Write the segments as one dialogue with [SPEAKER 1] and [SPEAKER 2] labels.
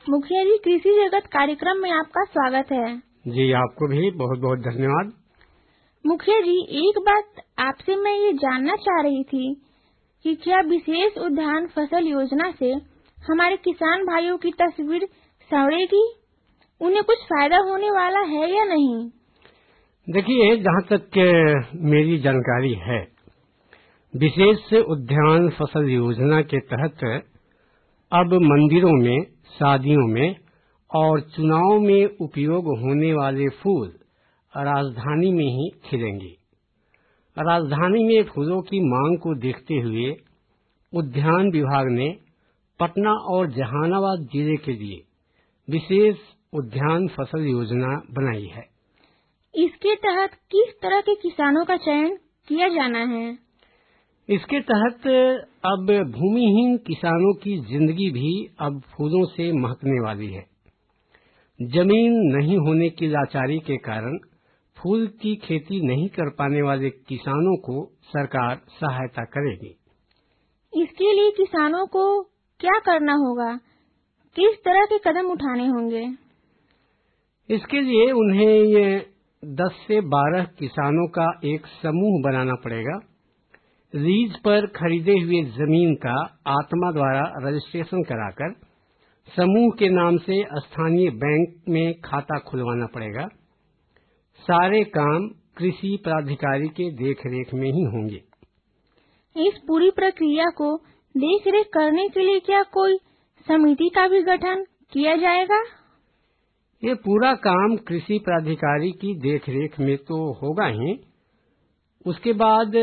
[SPEAKER 1] मुखिया जी, कृषि जगत कार्यक्रम में आपका स्वागत है।
[SPEAKER 2] जी, आपको भी बहुत बहुत धन्यवाद।
[SPEAKER 1] मुखिया जी, एक बात आपसे मैं ये जानना चाह रही थी कि क्या विशेष उद्यान फसल योजना से हमारे किसान भाइयों की तस्वीर संवरेगी? उन्हें कुछ फायदा होने वाला है या नहीं?
[SPEAKER 2] देखिए, जहाँ तक मेरी जानकारी है, विशेष उद्यान फसल योजना के तहत अब मंदिरों में, शादियों में और चुनाव में उपयोग होने वाले फूल राजधानी में ही खिलेंगे। राजधानी में फूलों की मांग को देखते हुए उद्यान विभाग ने पटना और जहानाबाद जिले के लिए विशेष उद्यान फसल योजना बनाई है।
[SPEAKER 1] इसके तहत किस तरह के किसानों का चयन किया जाना है?
[SPEAKER 2] इसके तहत अब भूमिहीन किसानों की जिंदगी भी अब फूलों से महकने वाली है। जमीन नहीं होने की लाचारी के कारण फूल की खेती नहीं कर पाने वाले किसानों को सरकार सहायता करेगी।
[SPEAKER 1] इसके लिए किसानों को क्या करना होगा? किस तरह के कदम उठाने होंगे?
[SPEAKER 2] इसके लिए उन्हें 10 से 12 किसानों का एक समूह बनाना पड़ेगा। लीज पर खरीदे हुए जमीन का आत्मा द्वारा रजिस्ट्रेशन कराकर समूह के नाम से स्थानीय बैंक में खाता खुलवाना पड़ेगा। सारे काम कृषि प्राधिकारी के देखरेख में ही होंगे।
[SPEAKER 1] इस पूरी प्रक्रिया को देखरेख करने के लिए क्या कोई समिति का भी गठन किया जाएगा?
[SPEAKER 2] ये पूरा काम कृषि प्राधिकारी की देखरेख में तो होगा ही। उसके बाद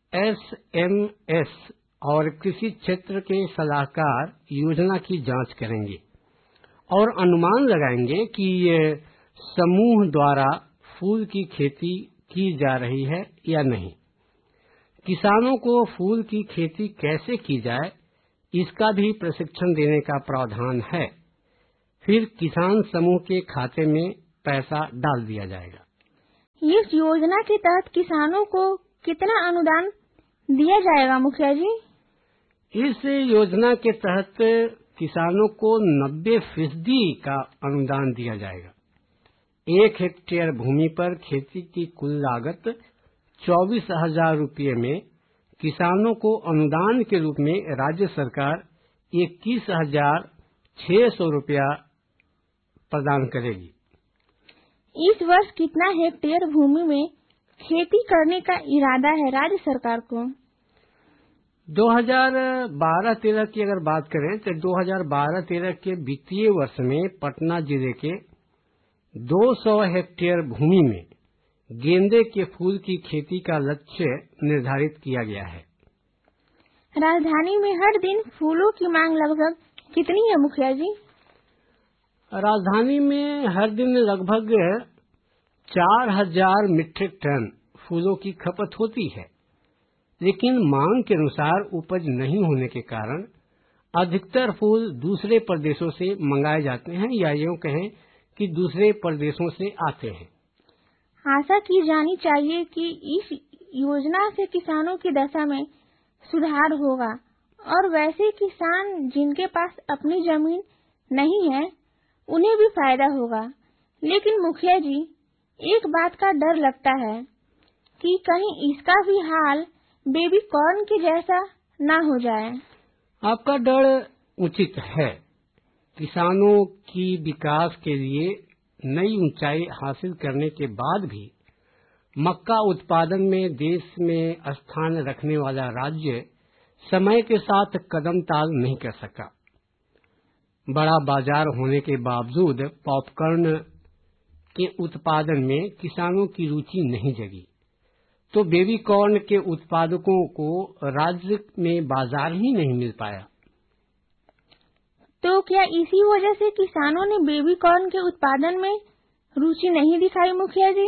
[SPEAKER 2] SMS और कृषि क्षेत्र के सलाहकार योजना की जांच करेंगे और अनुमान लगाएंगे कि ये समूह द्वारा फूल की खेती की जा रही है या नहीं। किसानों को फूल की खेती कैसे की जाए, इसका भी प्रशिक्षण देने का प्रावधान है। फिर किसान समूह के खाते में पैसा डाल दिया जाएगा।
[SPEAKER 1] इस योजना के तहत किसानों को कितना अनुदान दिया जाएगा मुखिया जी?
[SPEAKER 2] इस योजना के तहत किसानों को 90% का अनुदान दिया जाएगा। 1 हेक्टेयर भूमि पर खेती की कुल लागत 24,000 रुपये में किसानों को अनुदान के रूप में राज्य सरकार 21,600 रुपया प्रदान करेगी।
[SPEAKER 1] इस वर्ष कितना हेक्टेयर भूमि में खेती करने का इरादा है राज्य सरकार को?
[SPEAKER 2] 2012-13 की अगर बात करें तो 2012-13 के वित्तीय वर्ष में पटना जिले के 200 हेक्टेयर भूमि में गेंदे के फूल की खेती का लक्ष्य निर्धारित किया गया है।
[SPEAKER 1] राजधानी में हर दिन फूलों की मांग लगभग कितनी है मुखिया जी?
[SPEAKER 2] राजधानी में हर दिन लगभग 4,000 मीट्रिक टन फूलों की खपत होती है, लेकिन मांग के अनुसार उपज नहीं होने के कारण अधिकतर फूल दूसरे प्रदेशों से मंगाए जाते हैं, या यूं कहें कि दूसरे प्रदेशों से आते हैं।
[SPEAKER 1] आशा की जानी चाहिए कि इस योजना से किसानों की दशा में सुधार होगा और वैसे किसान जिनके पास अपनी जमीन नहीं है उन्हें भी फायदा होगा। लेकिन मुखिया जी, एक बात का डर लगता है कि कहीं इसका भी हाल बेबी कॉर्न के जैसा ना हो जाए।
[SPEAKER 2] आपका डर उचित है। किसानों की विकास के लिए नई ऊंचाई हासिल करने के बाद भी मक्का उत्पादन में देश में स्थान रखने वाला राज्य समय के साथ कदम ताल नहीं कर सका। बड़ा बाजार होने के बावजूद पॉपकॉर्न के उत्पादन में किसानों की रुचि नहीं जगी, तो बेबी कॉर्न के उत्पादकों को राज्य में बाजार ही नहीं मिल पाया।
[SPEAKER 1] तो क्या इसी वजह से किसानों ने बेबी कॉर्न के उत्पादन में रुचि नहीं दिखाई मुखिया जी?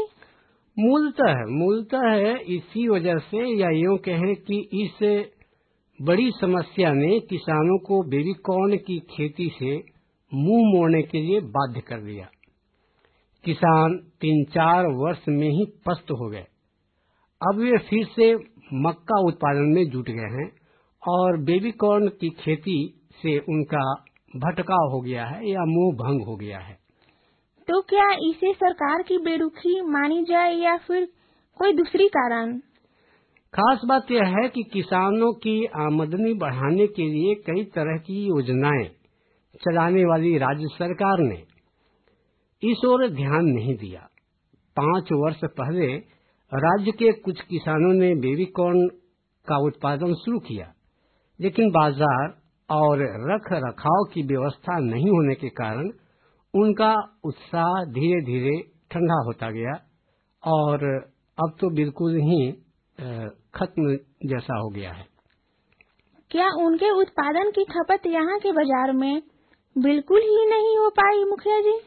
[SPEAKER 2] मूलतः इसी वजह से, या यूं कहें कि इस बड़ी समस्या ने किसानों को बेबी कॉर्न की खेती से मुंह मोड़ने के लिए बाध्य कर दिया। किसान 3-4 वर्ष में ही पस्त हो गए। अब वे फिर से मक्का उत्पादन में जुट गए हैं और बेबी कॉर्न की खेती से उनका भटकाव हो गया है या मोह भंग हो गया है।
[SPEAKER 1] तो क्या इसे सरकार की बेरुखी मानी जाए या फिर कोई दूसरी कारण?
[SPEAKER 2] खास बात यह है कि किसानों की आमदनी बढ़ाने के लिए कई तरह की योजनाएं चलाने वाली राज्य सरकार ने इस ओर ध्यान नहीं दिया। 5 वर्ष पहले राज्य के कुछ किसानों ने बेबी कॉर्न का उत्पादन शुरू किया, लेकिन बाजार और रख रखाव की व्यवस्था नहीं होने के कारण उनका उत्साह धीरे धीरे ठंडा होता गया और अब तो बिल्कुल ही खत्म जैसा हो गया है।
[SPEAKER 1] क्या उनके उत्पादन की खपत यहाँ के बाजार में बिल्कुल ही नहीं हो पाई मुखिया जी?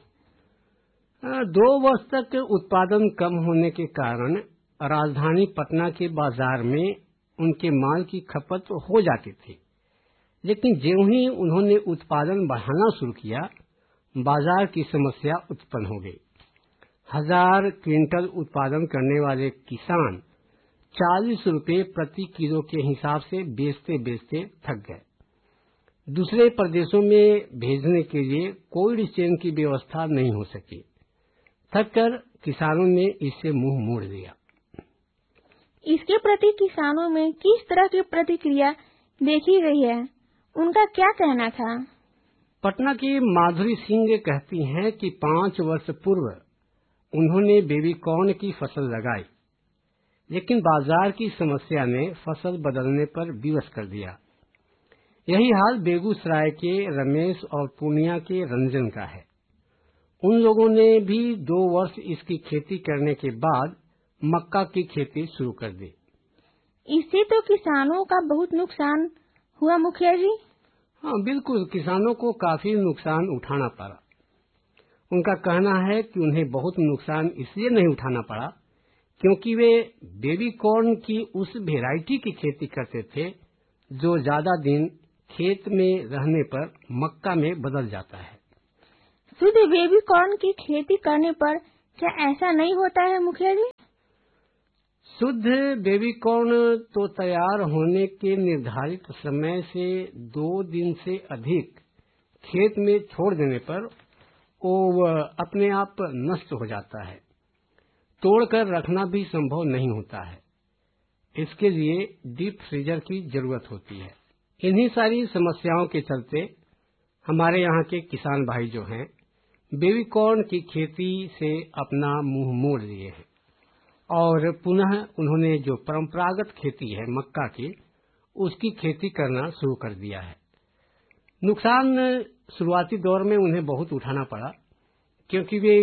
[SPEAKER 2] 2 वर्ष तक उत्पादन कम होने के कारण राजधानी पटना के बाजार में उनके माल की खपत हो जाती थी, लेकिन ज्यों ही उन्होंने उत्पादन बढ़ाना शुरू किया, बाजार की समस्या उत्पन्न हो गई। 1000 क्विंटल उत्पादन करने वाले किसान 40 रुपये प्रति किलो के हिसाब से बेचते बेचते थक गए। दूसरे प्रदेशों में भेजने के लिए कोल्ड चेन की व्यवस्था नहीं हो सकी। थककर किसानों ने इससे मुंह मोड़ लिया।
[SPEAKER 1] इसके प्रति किसानों में किस तरह की प्रतिक्रिया देखी गई है? उनका क्या कहना था?
[SPEAKER 2] पटना की माधुरी सिंह कहती हैं कि 5 वर्ष पूर्व उन्होंने बेबी कॉर्न की फसल लगाई, लेकिन बाजार की समस्या ने फसल बदलने पर विवश कर दिया। यही हाल बेगूसराय के रमेश और पूर्णिया के रंजन का है। उन लोगों ने भी 2 वर्ष इसकी खेती करने के बाद मक्का की खेती शुरू कर दी।
[SPEAKER 1] इससे तो किसानों का बहुत नुकसान हुआ मुखिया जी।
[SPEAKER 2] हाँ, बिल्कुल, किसानों को काफी नुकसान उठाना पड़ा। उनका कहना है कि उन्हें बहुत नुकसान इसलिए नहीं उठाना पड़ा क्योंकि वे बेबी कॉर्न की उस वेराइटी की खेती करते थे जो ज्यादा दिन खेत में रहने पर मक्का में बदल जाता है।
[SPEAKER 1] शुद्ध बेबी कॉर्न की खेती करने पर क्या ऐसा नहीं होता है मुखिया जी?
[SPEAKER 2] शुद्ध बेबी कॉर्न तो तैयार होने के निर्धारित समय से 2 दिन से अधिक खेत में छोड़ देने पर वो अपने आप नष्ट हो जाता है। तोड़कर रखना भी संभव नहीं होता है। इसके लिए डीप फ्रीजर की जरूरत होती है। इन्हीं सारी समस्याओं के चलते हमारे यहाँ के किसान भाई जो हैं बेबी कॉर्न की खेती से अपना मुंह मोड़ लिए हैं और पुनः उन्होंने जो परंपरागत खेती है मक्का की, उसकी खेती करना शुरू कर दिया है। नुकसान शुरुआती दौर में उन्हें बहुत उठाना पड़ा क्योंकि वे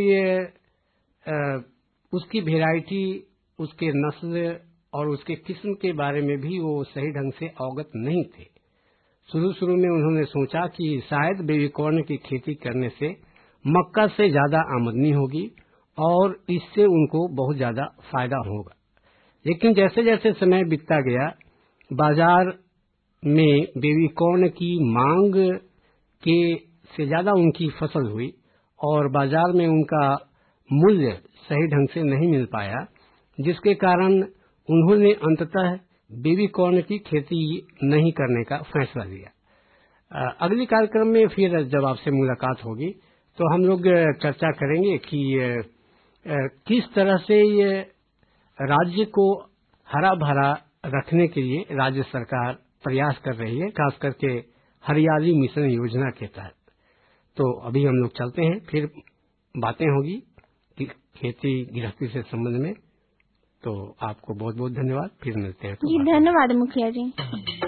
[SPEAKER 2] उसकी वेराइटी, उसके नस्ल और उसके किस्म के बारे में भी वो सही ढंग से अवगत नहीं थे। शुरू में उन्होंने सोचा कि शायद बेबी कॉर्न की खेती करने से मक्का से ज्यादा आमदनी होगी और इससे उनको बहुत ज्यादा फायदा होगा। लेकिन जैसे जैसे समय बीतता गया, बाजार में बेबी कॉर्न की मांग के से ज्यादा उनकी फसल हुई और बाजार में उनका मूल्य सही ढंग से नहीं मिल पाया, जिसके कारण उन्होंने अंततः बेबी कॉर्न की खेती नहीं करने का फैसला लिया। अगले कार्यक्रम में फिर जब आपसे मुलाकात होगी तो हम लोग चर्चा करेंगे कि किस तरह से ये राज्य को हरा भरा रखने के लिए राज्य सरकार प्रयास कर रही है, खास करके हरियाली मिशन योजना के तहत। तो अभी हम लोग चलते हैं, फिर बातें होगी कि खेती गृहस्थी से संबंध में। तो आपको बहुत बहुत धन्यवाद। फिर मिलते हैं।
[SPEAKER 1] जी धन्यवाद मुखिया जी।